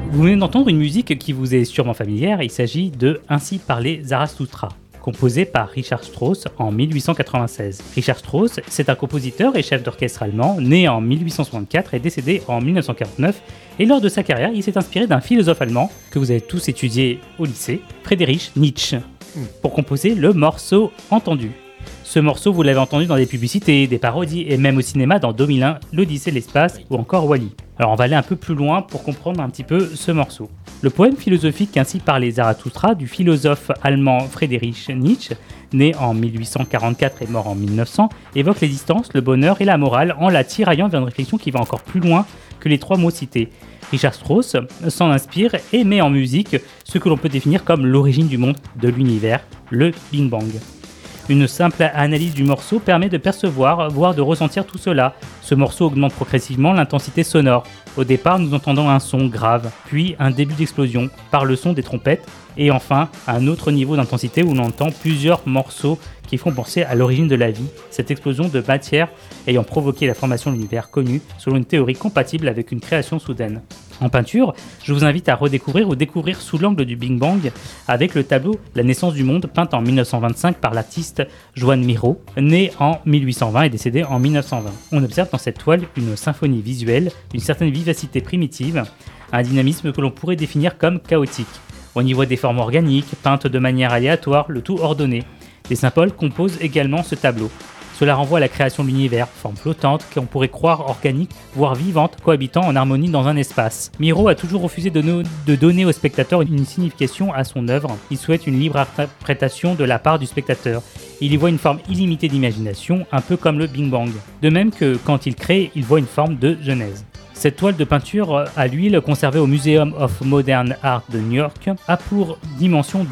Vous venez d'entendre une musique qui vous est sûrement familière, il s'agit de Ainsi parlait Zarathustra, composé par Richard Strauss en 1896. Richard Strauss, c'est un compositeur et chef d'orchestre allemand, né en 1864 et décédé en 1949, et lors de sa carrière, il s'est inspiré d'un philosophe allemand que vous avez tous étudié au lycée, Friedrich Nietzsche, pour composer le morceau Entendu. Ce morceau, vous l'avez entendu dans des publicités, des parodies et même au cinéma dans 2001, L'Odyssée de l'espace ou encore Wall-E. Alors on va aller un peu plus loin pour comprendre un petit peu ce morceau. Le poème philosophique Ainsi parlait Zarathustra du philosophe allemand Friedrich Nietzsche, né en 1844 et mort en 1900, évoque l'existence, le bonheur et la morale en la tiraillant vers une réflexion qui va encore plus loin que les trois mots cités. Richard Strauss s'en inspire et met en musique ce que l'on peut définir comme l'origine du monde, de l'univers, le Big Bang. Une simple analyse du morceau permet de percevoir, voire de ressentir tout cela. Ce morceau augmente progressivement l'intensité sonore. Au départ, nous entendons un son grave, puis un début d'explosion par le son des trompettes, et enfin un autre niveau d'intensité où l'on entend plusieurs morceaux qui font penser à l'origine de la vie, cette explosion de matière ayant provoqué la formation de l'univers connu selon une théorie compatible avec une création soudaine. En peinture, je vous invite à redécouvrir ou découvrir sous l'angle du Big Bang avec le tableau La naissance du monde peint en 1925 par l'artiste Joan Miró, né en 1820 et décédé en 1920. On observe dans cette toile une symphonie visuelle, une certaine vivacité primitive, un dynamisme que l'on pourrait définir comme chaotique. On y voit des formes organiques, peintes de manière aléatoire, le tout ordonné. Les symboles composent également ce tableau. Cela renvoie à la création de l'univers, forme flottante qu'on pourrait croire organique, voire vivante, cohabitant en harmonie dans un espace. Miró a toujours refusé de donner au spectateur une signification à son œuvre. Il souhaite une libre interprétation de la part du spectateur. Il y voit une forme illimitée d'imagination, un peu comme le Big Bang. De même que quand il crée, il voit une forme de genèse. Cette toile de peinture à l'huile, conservée au Museum of Modern Art de New York, a pour dimension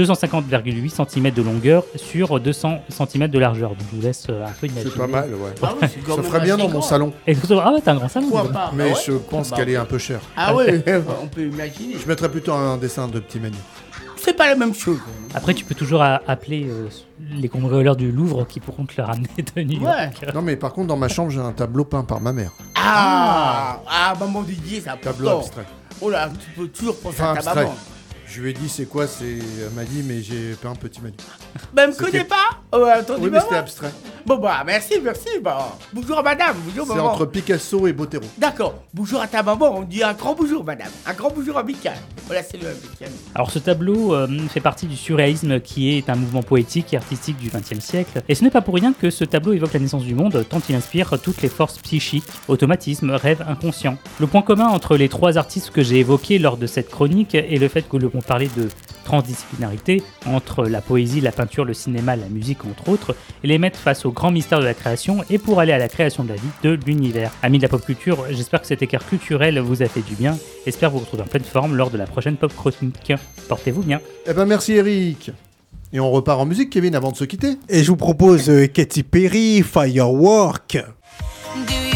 250,8 cm de longueur sur 200 cm de largeur. Donc je vous laisse un peu imaginer. C'est pas mal, ouais. Ah oui, Ça ferait bien dans mon salon. Ah ouais, t'as un grand salon. Pourquoi pas? Mais Bah ouais. je pense qu'elle est un peu chère. Ah ouais, on peut imaginer. Je mettrais plutôt un dessin de petit Manu. C'est pas la même chose. Après, tu peux toujours appeler les cambrioleurs du Louvre qui pourront te le ramener de New York. Non, mais par contre, dans ma chambre, j'ai un tableau peint par ma mère. Ah, maman Didier, c'est important. Tableau abstrait. Oh là, tu peux toujours penser Enfin, à ta abstrait. maman. Je lui ai dit c'est quoi, elle m'a dit mais j'ai peint un petit Manu. Bah, elle me C'était- connaît pas. Oh, attends, Oui, dis mais moi. c'était abstrait. Bon, bah, merci. Bah, bonjour madame, bonjour C'est maman. entre Picasso et Botero. D'accord, bonjour à ta maman, on dit un grand bonjour madame. Un grand bonjour amical. Voilà, c'est le amical. Alors ce tableau fait partie du surréalisme qui est un mouvement poétique et artistique du XXe siècle. Et ce n'est pas pour rien que ce tableau évoque la naissance du monde tant il inspire toutes les forces psychiques, automatismes, rêves inconscients. Le point commun entre les trois artistes que j'ai évoqués lors de cette chronique est le fait que l'on parlait de transdisciplinarité entre la poésie, la peinture, le cinéma, la musique entre autres, et les mettre face au grand mystère de la création et pour aller à la création de la vie, de l'univers. Amis de la pop culture, j'espère que cet écart culturel vous a fait du bien. J'espère vous retrouver en pleine forme lors de la prochaine pop chronique. Portez-vous bien. Eh ben merci Eric. Et on repart en musique, Kevin, avant de se quitter. Et je vous propose Katy Perry, Firework.